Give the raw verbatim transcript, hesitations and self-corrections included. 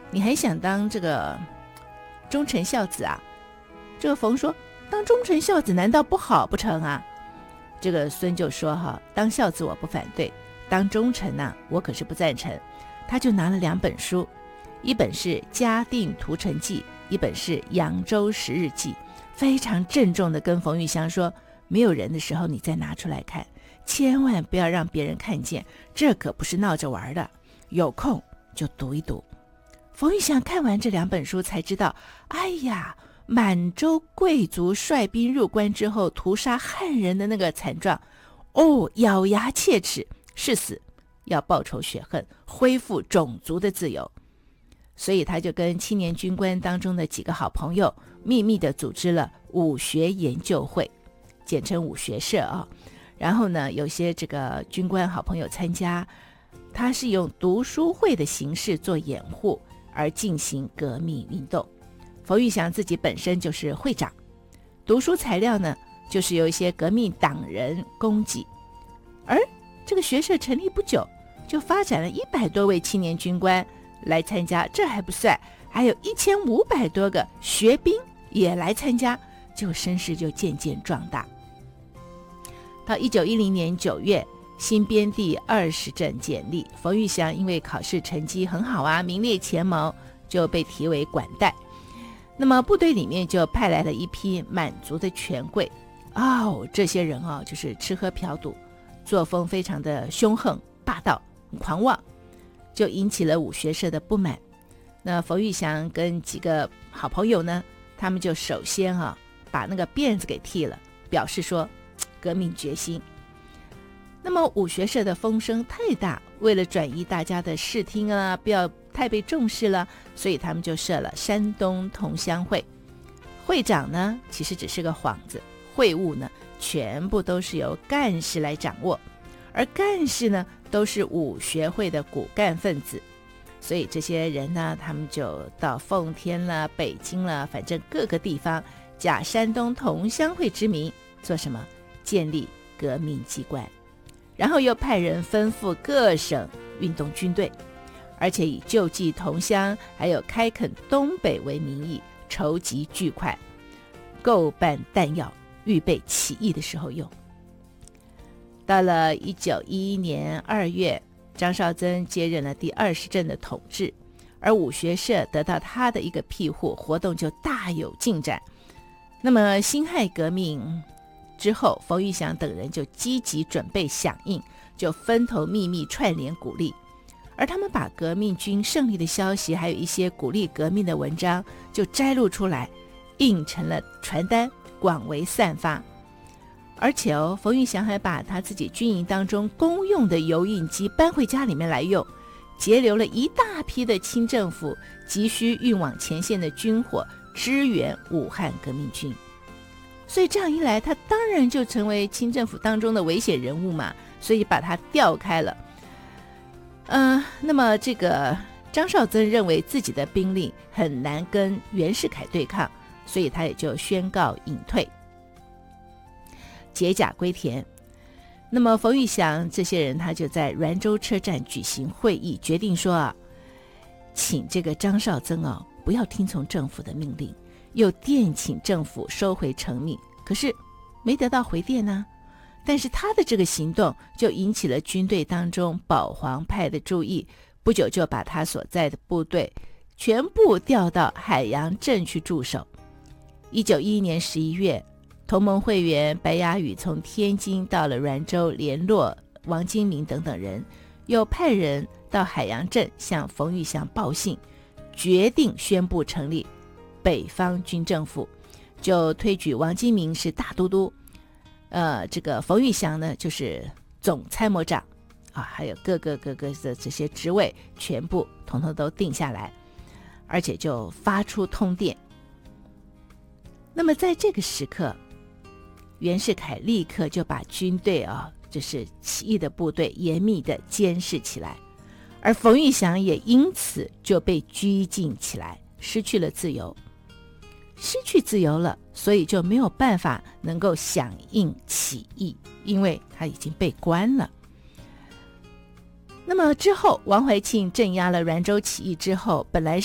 你还想当这个忠臣孝子啊？这个冯说，当忠臣孝子难道不好不成啊？这个孙就说哈，当孝子我不反对，当忠臣呐、啊，我可是不赞成。他就拿了两本书，一本是《嘉定屠城记》，一本是《扬州十日记》，非常郑重地跟冯玉祥说，没有人的时候你再拿出来看，千万不要让别人看见，这可不是闹着玩的，有空就读一读。冯玉祥看完这两本书才知道，哎呀，满洲贵族率兵入关之后屠杀汉人的那个惨状，哦，咬牙切齿，誓死要报仇雪恨，恢复种族的自由。所以他就跟青年军官当中的几个好朋友秘密地组织了武学研究会，简称武学社啊。然后呢，有些这个军官好朋友参加，他是用读书会的形式做掩护而进行革命运动。冯玉祥自己本身就是会长，读书材料呢就是由一些革命党人供给，而这个学社成立不久，就发展了一百多位青年军官来参加，这还不算，还有一千五百多个学兵也来参加，就声势就渐渐壮大。到一九一零年九月，新编第二十镇建立，冯玉祥因为考试成绩很好啊，名列前茅，就被提为管带。那么部队里面就派来了一批满族的权贵，哦，这些人哦，就是吃喝嫖赌，作风非常的凶横霸道狂妄，就引起了武学社的不满。那冯玉祥跟几个好朋友呢，他们就首先啊把那个辫子给剃了，表示说革命决心。那么武学社的风声太大，为了转移大家的视听啊，不要太被重视了，所以他们就设了山东同乡会。会长呢其实只是个幌子，会务呢全部都是由干事来掌握，而干事呢都是武学会的骨干分子。所以这些人呢，他们就到奉天了、北京了，反正各个地方假山东同乡会之名做什么？建立革命机关，然后又派人吩咐各省运动军队，而且以救济同乡还有开垦东北为名义筹集巨款，购办弹药，预备起义的时候用。到了一九一一年二月，张绍曾接任了第二十镇的统治，而武学社得到他的一个庇护，活动就大有进展。那么辛亥革命之后，冯玉祥等人就积极准备响应，就分头秘密串联鼓励，而他们把革命军胜利的消息还有一些鼓励革命的文章就摘录出来，印成了传单，广为散发。而且哦，冯玉祥还把他自己军营当中公用的油印机搬回家里面来用，截留了一大批的清政府急需运往前线的军火，支援武汉革命军。所以这样一来，他当然就成为清政府当中的危险人物嘛，所以把他调开了。嗯、呃，那么这个张绍曾认为自己的兵力很难跟袁世凯对抗，所以他也就宣告隐退，解甲归田。那么冯玉祥这些人，他就在滦州车站举行会议，决定说啊，请这个张绍曾啊不要听从政府的命令，又电请政府收回成命，可是没得到回电呢。但是他的这个行动就引起了军队当中保皇派的注意，不久就把他所在的部队全部调到海洋镇去驻守。一九一一年十一月，同盟会员白雅宇从天津到了滦州，联络王金明等等人，又派人到海洋镇向冯玉祥报信，决定宣布成立北方军政府，就推举王金明是大都督，呃，这个冯玉祥呢就是总参谋长啊，还有各个各个的这些职位全部统统都定下来，而且就发出通电。那么在这个时刻，袁世凯立刻就把军队啊，就是起义的部队严密的监视起来，而冯玉祥也因此就被拘禁起来，失去了自由。失去自由了，所以就没有办法能够响应起义，因为他已经被关了。那么之后，王怀庆镇压了滦州起义之后，本来